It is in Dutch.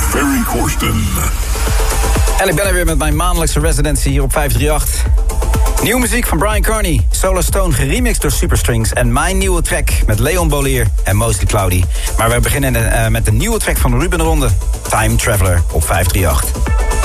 Ferry Corsten. En ik ben er weer met mijn maandelijkse residency hier op 538. Nieuwe muziek van Brian Carney, Solar Stone geremixed door Superstrings... en mijn nieuwe track met Leon Bolier en Mostly Cloudy. Maar we beginnen met de nieuwe track van Ruben de Ronde, Time Traveler op 538.